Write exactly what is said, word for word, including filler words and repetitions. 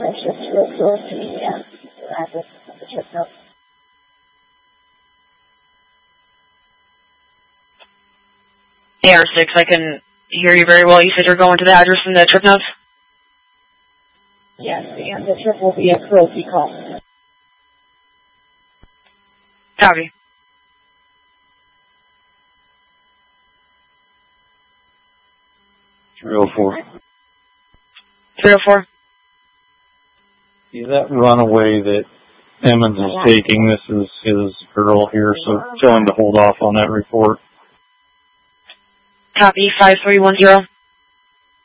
it's just real close to the uh, address of the trip note. A R six, I can hear you very well. You said you're going to the address in the trip notes? Yes, and the trip will be at Cruelty Call. Copy. three oh four. three oh four. See that runaway that Emmons is taking, this is his girl here, so tell him to hold off on that report. Copy, five three one zero.